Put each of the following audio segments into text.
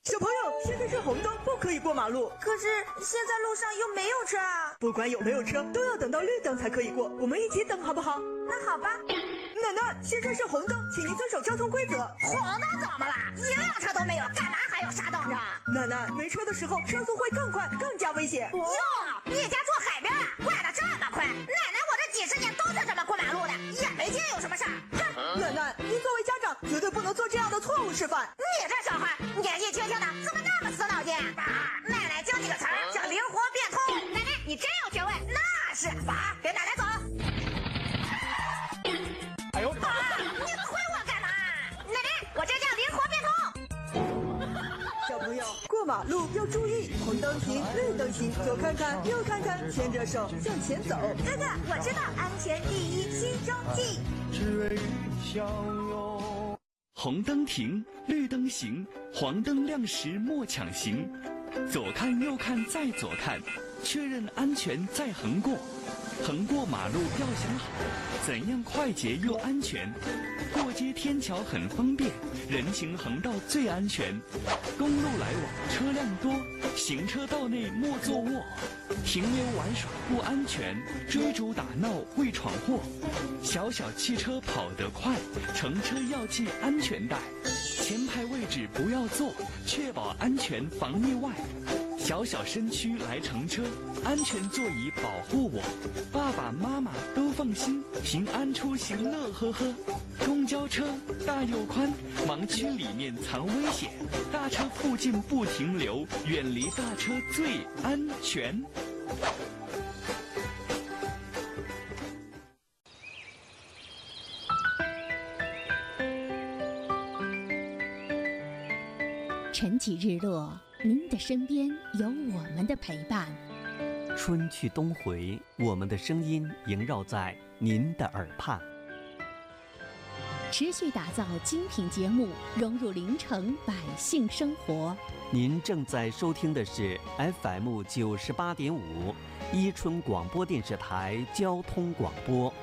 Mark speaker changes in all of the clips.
Speaker 1: 小朋友，现在是红灯，不可以过马路。
Speaker 2: 可是现在路上又没有车啊！
Speaker 1: 不管有没有车，都要等到绿灯才可以过。我们一起等好不好？
Speaker 2: 那好吧。
Speaker 1: 奶奶，现在是红灯，请您遵守交通规则。
Speaker 3: 红灯怎么了？一辆车都没有，干嘛还要刹灯着？
Speaker 1: 奶奶，没车的时候车速会更快，更加危险。
Speaker 3: 哟，你家住海边，怪得这么快？奶奶，我这几十年都是这么过马路的，也没见有什么事儿。
Speaker 1: 哼，奶奶，您作为家长，绝对不能做这样的错误示范。
Speaker 3: 你这小孩年纪轻轻的，怎么那么死脑筋？奶奶教你个词儿，叫灵活变通。奶奶，你真有学问。那是罚，给奶奶走。
Speaker 4: 哎呦，
Speaker 3: 你推我干嘛？奶奶，我这叫灵活变通。
Speaker 1: 小朋友，过马路要注意，红灯停，绿灯行，左看看，右看看，牵着手向前走。
Speaker 2: 哥哥，我知道，安全第一，心中记。
Speaker 5: 只为与相拥。
Speaker 6: 红灯停，绿灯行，黄灯亮时莫抢行。左看右看再左看，确认安全再横过。横过马路要想好，怎样快捷又安全？过街天桥很方便，人行横道最安全。公路来往车辆多，行车道内莫坐卧。停留玩耍不安全，追逐打闹会闯祸。小小汽车跑得快，乘车要系安全带。前排位置不要坐，确保安全防意外。小小身躯来乘车，安全座椅保护我。爸爸妈妈都放心，平安出行乐呵呵。公交车大又宽，盲区里面藏危险。大车附近不停留，远离大车最安全。
Speaker 7: 晨起日落，您的身边有我们的陪伴。
Speaker 8: 春去冬回，我们的声音萦绕在您的耳畔。
Speaker 7: 持续打造精品节目，融入临城百姓生活。
Speaker 8: 您正在收听的是 FM 98.5伊春广播电视台交通广播。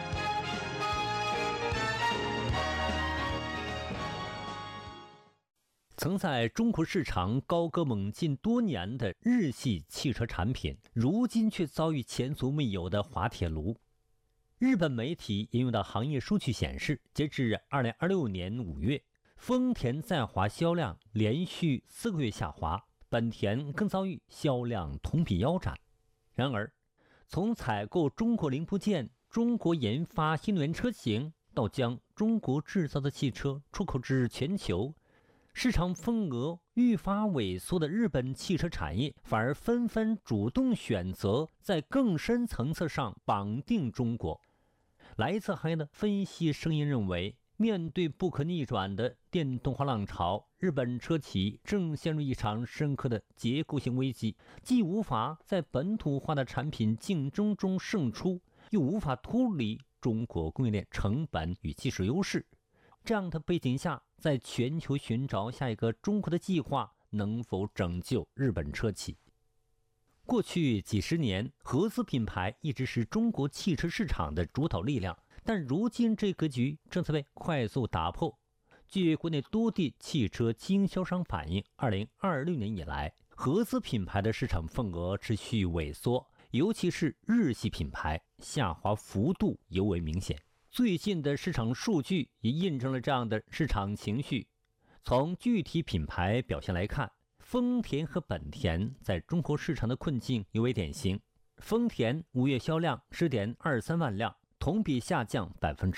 Speaker 9: 曾在中国市场高歌猛进多年的日系汽车产品，如今却遭遇前所未有的滑铁卢。日本媒体引用的行业数据显示，截至2026年5月，丰田在华销量连续4个月下滑，本田更遭遇销量同比腰斩。然而，从采购中国零部件、中国研发新能源车型，到将中国制造的汽车出口至全球，市场份额愈发萎缩的日本汽车产业，反而纷纷主动选择在更深层次上绑定中国。来自行业的分析声音认为，面对不可逆转的电动化浪潮，日本车企正陷入一场深刻的结构性危机，既无法在本土化的产品竞争中胜出，又无法脱离中国供应链成本与技术优势。这样的背景下，在全球寻找下一个中国的计划能否拯救日本车企？过去几十年，合资品牌一直是中国汽车市场的主导力量，但如今这格局正在被快速打破。据国内多地汽车经销商反映，2026年以来，合资品牌的市场份额持续萎缩，尤其是日系品牌下滑幅度尤为明显。最近的市场数据也印证了这样的市场情绪。从具体品牌表现来看，丰田和本田在中国市场的困境尤为典型。丰田5月销量 10.23 万辆，同比下降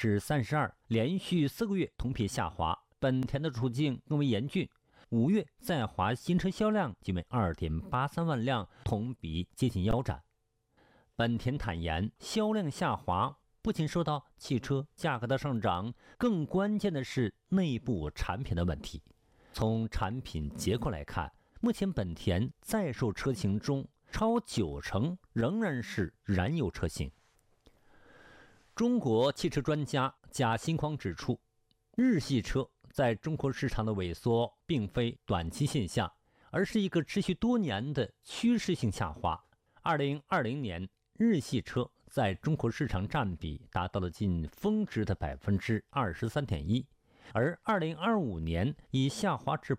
Speaker 9: 32%， 连续4个月同比下滑。本田的处境更为严峻，5月在华新车销量仅为 2.83 万辆，同比接近腰斩。本田坦言，销量下滑不仅受到汽车价格的上涨，更关键的是内部产品的问题。从产品结构来看，目前本田在售车型中超90%仍然是燃油车型。中国汽车专家贾新匡指出，日系车在中国市场的萎缩并非短期现象，而是一个持续多年的趋势性下滑。2020年，日系车在中国市场占比达到了近峰值的 23.1%， 而2025年已下滑至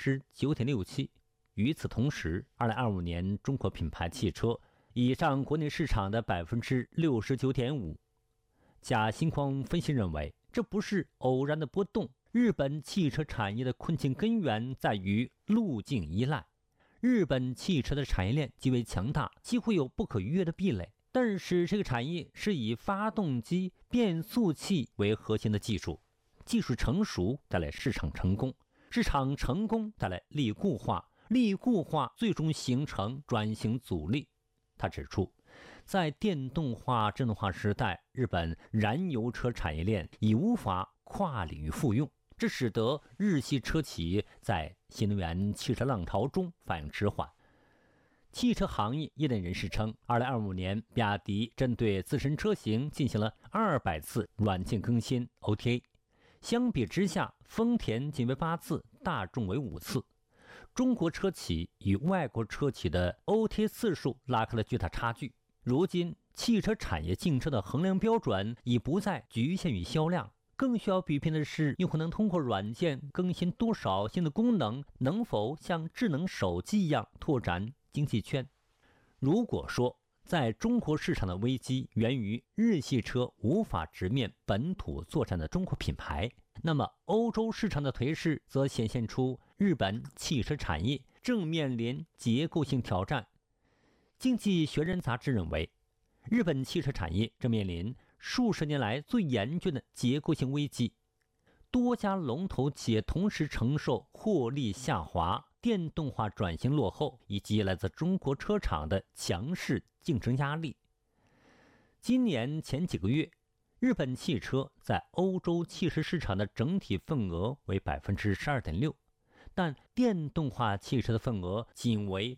Speaker 9: 9.67%。与此同时，2025年中国品牌汽车已占国内市场的 69.5%。贾新匡分析认为，这不是偶然的波动，日本汽车产业的困境根源在于路径依赖。日本汽车的产业链极为强大，几乎有不可逾越的壁垒。但是这个产业是以发动机、变速器为核心的技术，技术成熟带来市场成功，市场成功带来力固化，力固化最终形成转型阻力。他指出，在电动化、智能化时代，日本燃油车产业链已无法跨领域复用，这使得日系车企在新能源汽车浪潮中反应迟缓。汽车行业业内人士称，2025年比亚迪针对自身车型进行了200次软件更新 OTA， 相比之下，丰田仅为8次，大众为5次。中国车企与外国车企的 OTA 次数拉开了巨大差距。如今，汽车产业竞争的衡量标准已不再局限于销量，更需要比拼的是用户能通过软件更新多少新的功能，能否像智能手机一样拓展经济圈。如果说在中国市场的危机源于日系车无法直面本土作战的中国品牌，那么欧洲市场的颓势则显现出日本汽车产业正面临结构性挑战。经济学人杂志认为，日本汽车产业正面临数十年来最严峻的结构性危机，多家龙头企业同时承受获利下滑、电动化转型落后以及来自中国车厂的强势竞争压力。今年前几个月，日本汽车在欧洲汽车市场的整体份额为 12.6%， 但电动化汽车的份额仅为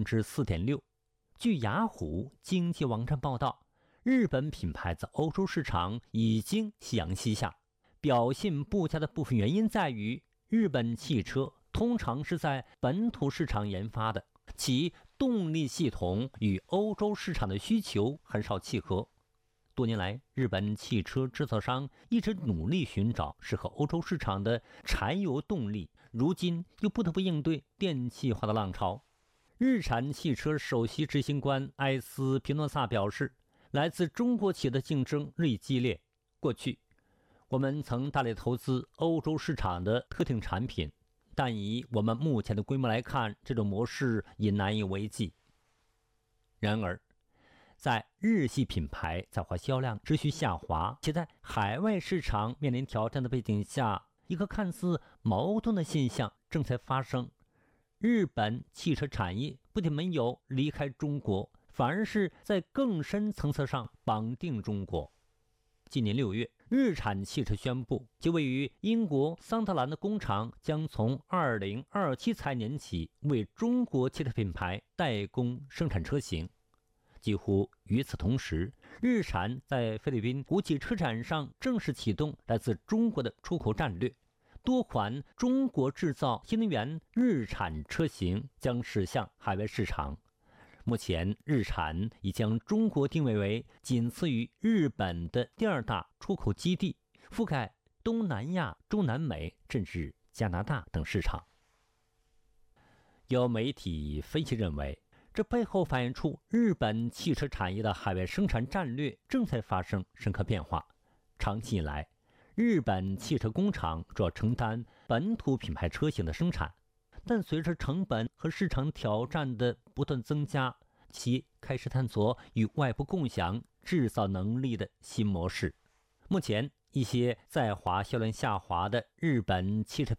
Speaker 9: 4.6%。据雅虎经济网站报道，日本品牌在欧洲市场已经夕阳西下。表现不佳的部分原因在于，日本汽车通常是在本土市场研发的，其动力系统与欧洲市场的需求很少契合。多年来，日本汽车制造商一直努力寻找适合欧洲市场的柴油动力，如今又不得不应对电气化的浪潮。日产汽车首席执行官埃斯皮诺萨表示，来自中国企业的竞争日益激烈。过去，我们曾大力投资欧洲市场的特定产品，但以我们目前的规模来看，这种模式已难以为继。然而，在日系品牌在华销量持续下滑，且在海外市场面临挑战的背景下，一个看似矛盾的现象正在发生。日本汽车产业不仅没有离开中国，反而是在更深层次上绑定中国。今年6月，日产汽车宣布，其位于英国桑德兰的工厂将从2027财年起为中国汽车品牌代工生产车型。几乎与此同时，日产在菲律宾国际车展上正式启动来自中国的出口战略。多款中国制造新能源日产车型将驶向海外市场。目前，日产已将中国定位为仅次于日本的第2大出口基地，覆盖东南亚、中南美甚至加拿大等市场。有媒体分析认为，这背后反映出日本汽车产业的海外生产战略正在发生深刻变化。长期以来，日本汽车工厂主要承担本土品牌车型的生产，但随着成本和市场挑战的不断增加，其开始探索与外部共享制造能力的新模式。目前，一些在华销量下滑的日本汽车